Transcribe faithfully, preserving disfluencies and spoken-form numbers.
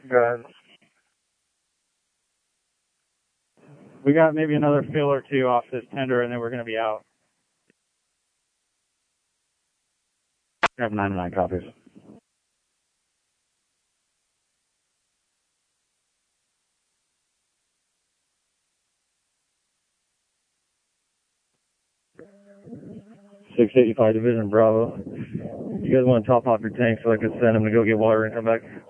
Go ahead. We got maybe another fill or two off this tender, and then we're going to be out. I have ninety-nine copies. six eighty-five Division Bravo. You guys want to top off your tank so I can send them to go get water and come back?